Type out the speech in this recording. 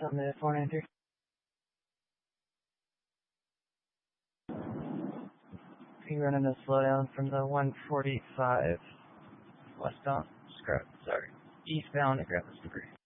on the 493. You're running a slowdown from the 145 westbound, eastbound at Grandpa's Debris.